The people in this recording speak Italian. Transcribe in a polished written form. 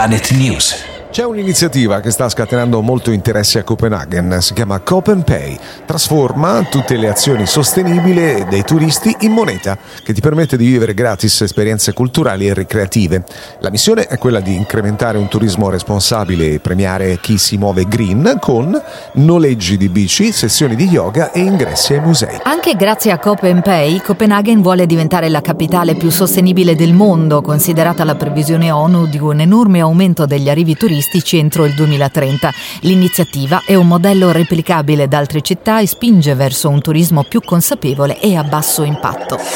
Planet News. C'è un'iniziativa che sta scatenando molto interesse a Copenaghen, si chiama Copenpay. Trasforma tutte le azioni sostenibili dei turisti in moneta, che ti permette di vivere gratis esperienze culturali e ricreative. La missione è quella di incrementare un turismo responsabile e premiare chi si muove green con noleggi di bici, sessioni di yoga e ingressi ai musei. Anche grazie a Copenpay, Copenaghen vuole diventare la capitale più sostenibile del mondo, considerata la previsione ONU di un enorme aumento degli arrivi turistici entro il 2030. L'iniziativa è un modello replicabile da altre città e spinge verso un turismo più consapevole e a basso impatto.